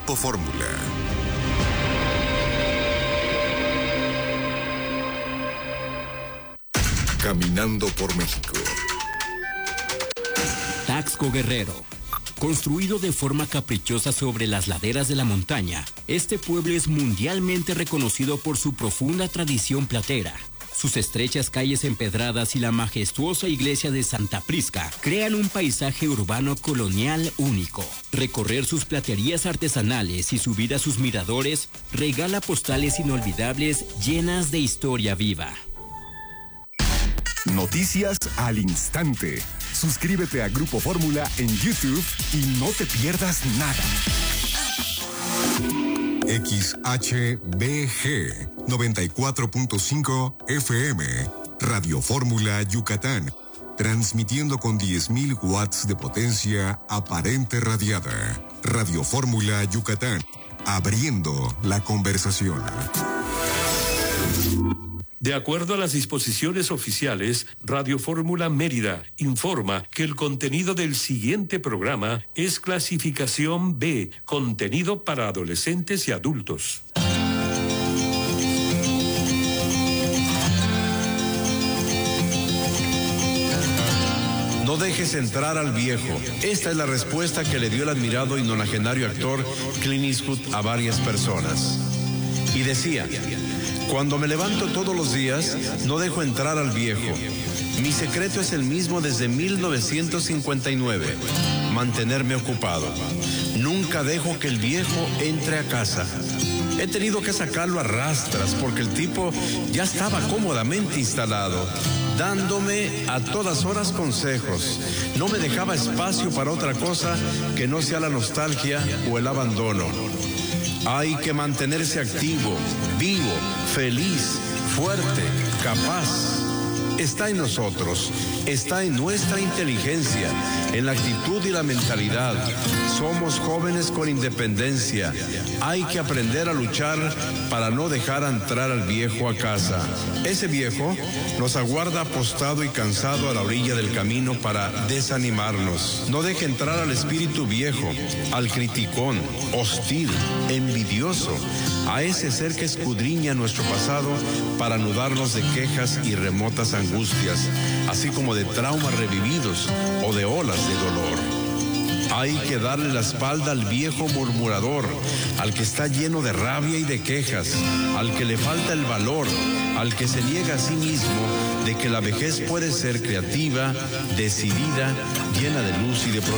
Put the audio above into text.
Grupo Fórmula. Caminando por México. Taxco Guerrero. Construido de forma caprichosa sobre las laderas de la montaña, este pueblo es mundialmente reconocido por su profunda tradición platera. Sus estrechas calles empedradas y la majestuosa iglesia de Santa Prisca crean un paisaje urbano colonial único. Recorrer sus platerías artesanales y subir a sus miradores regala postales inolvidables llenas de historia viva. Noticias al instante. Suscríbete a Grupo Fórmula en YouTube y no te pierdas nada. XHBG 94.5 FM, Radio Fórmula Yucatán, transmitiendo con 10.000 watts de potencia aparente radiada. Radio Fórmula Yucatán, abriendo la conversación. De acuerdo a las disposiciones oficiales, Radio Fórmula Mérida informa que el contenido del siguiente programa es clasificación B, contenido para adolescentes y adultos. No dejes entrar al viejo. Esta es la respuesta que le dio el admirado y nonagenario actor Clint Eastwood a varias personas. Y decía: cuando me levanto todos los días, no dejo entrar al viejo. Mi secreto es el mismo desde 1959, mantenerme ocupado. Nunca dejo que el viejo entre a casa. He tenido que sacarlo a rastras porque el tipo ya estaba cómodamente instalado, dándome a todas horas consejos. No me dejaba espacio para otra cosa que no sea la nostalgia o el abandono. Hay que mantenerse activo, vivo, feliz, fuerte, capaz. Está en nosotros, está en nuestra inteligencia, en la actitud y la mentalidad. Somos jóvenes con independencia. Hay que aprender a luchar para no dejar entrar al viejo a casa. Ese viejo nos aguarda apostado y cansado a la orilla del camino para desanimarnos. No deje entrar al espíritu viejo, al criticón, hostil, envidioso, a ese ser que escudriña nuestro pasado para anudarnos de quejas y remotas angustias, así como de traumas revividos o de olas de dolor. Hay que darle la espalda al viejo murmurador, al que está lleno de rabia y de quejas, al que le falta el valor, al que se niega a sí mismo de que la vejez puede ser creativa, decidida, llena de luz y de protección.